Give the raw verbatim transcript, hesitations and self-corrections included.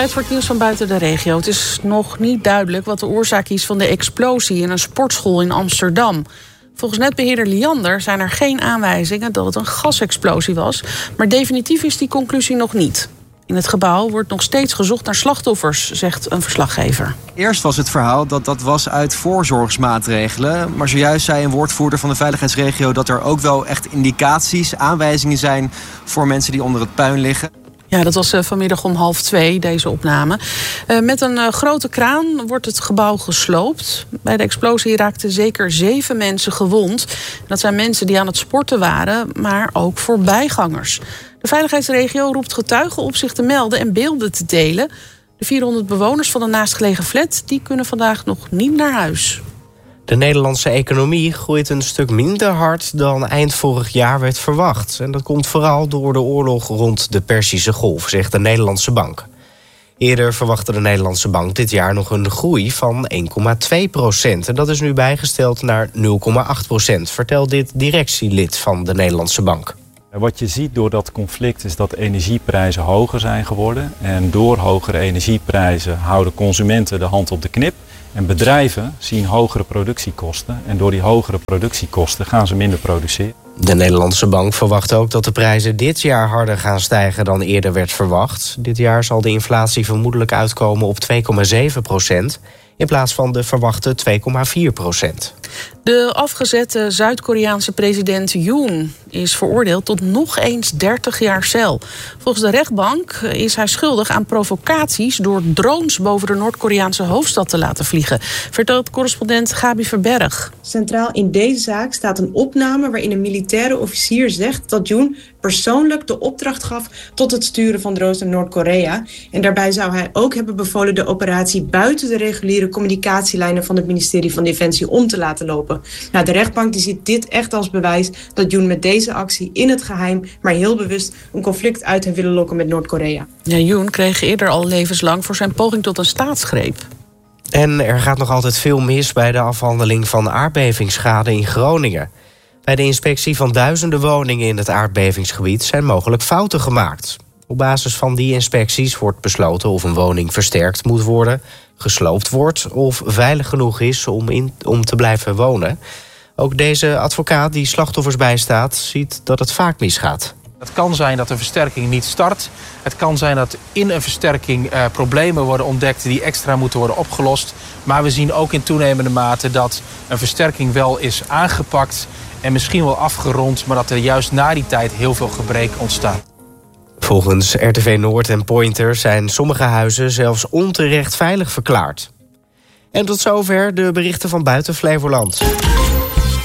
Tijd voor het nieuws van buiten de regio. Het is nog niet duidelijk wat de oorzaak is van de explosie in een sportschool in Amsterdam. Volgens netbeheerder Liander zijn er geen aanwijzingen dat het een gasexplosie was. Maar definitief is die conclusie nog niet. In het gebouw wordt nog steeds gezocht naar slachtoffers, zegt een verslaggever. Eerst was het verhaal dat dat was uit voorzorgsmaatregelen. Maar zojuist zei een woordvoerder van de veiligheidsregio dat er ook wel echt indicaties, aanwijzingen zijn voor mensen die onder het puin liggen. Ja, dat was vanmiddag om half twee, deze opname. Uh, met een uh, grote kraan wordt het gebouw gesloopt. Bij de explosie raakten zeker zeven mensen gewond. Dat zijn mensen die aan het sporten waren, maar ook voorbijgangers. De veiligheidsregio roept getuigen op zich te melden en beelden te delen. De vierhonderd bewoners van de naastgelegen flat die kunnen vandaag nog niet naar huis. De Nederlandse economie groeit een stuk minder hard dan eind vorig jaar werd verwacht. En dat komt vooral door de oorlog rond de Perzische Golf, zegt de Nederlandse Bank. Eerder verwachtte de Nederlandse Bank dit jaar nog een groei van één komma twee procent. En dat is nu bijgesteld naar nul komma acht procent, vertelt dit directielid van de Nederlandse Bank. Wat je ziet door dat conflict is dat energieprijzen hoger zijn geworden. En door hogere energieprijzen houden consumenten de hand op de knip. En bedrijven zien hogere productiekosten. En door die hogere productiekosten gaan ze minder produceren. De Nederlandse Bank verwacht ook dat de prijzen dit jaar harder gaan stijgen dan eerder werd verwacht. Dit jaar zal de inflatie vermoedelijk uitkomen op twee komma zeven procent... in plaats van de verwachte twee komma vier procent. De afgezette Zuid-Koreaanse president Yoon is veroordeeld tot nog eens dertig jaar cel. Volgens de rechtbank is hij schuldig aan provocaties door drones boven de Noord-Koreaanse hoofdstad te laten vliegen, vertelt correspondent Gabi Verberg. Centraal in deze zaak staat een opname waarin een militaire officier zegt dat Yoon persoonlijk de opdracht gaf tot het sturen van drones naar Noord-Korea. En daarbij zou hij ook hebben bevolen de operatie buiten de reguliere communicatielijnen van het ministerie van Defensie om te laten lopen. Nou, de rechtbank die ziet dit echt als bewijs dat Yoon met deze actie in het geheim, maar heel bewust, een conflict uit heeft willen lokken met Noord-Korea. Ja, Yoon kreeg eerder al levenslang voor zijn poging tot een staatsgreep. En er gaat nog altijd veel mis bij de afhandeling van aardbevingsschade in Groningen. Bij de inspectie van duizenden woningen in het aardbevingsgebied zijn mogelijk fouten gemaakt. Op basis van die inspecties wordt besloten of een woning versterkt moet worden, gesloopt wordt of veilig genoeg is om, in, om te blijven wonen. Ook deze advocaat die slachtoffers bijstaat ziet dat het vaak misgaat. Het kan zijn dat een versterking niet start. Het kan zijn dat in een versterking uh, problemen worden ontdekt die extra moeten worden opgelost. Maar we zien ook in toenemende mate dat een versterking wel is aangepakt en misschien wel afgerond, maar dat er juist na die tijd heel veel gebrek ontstaat. Volgens R T V Noord en Pointer zijn sommige huizen zelfs onterecht veilig verklaard. En tot zover de berichten van buiten Flevoland.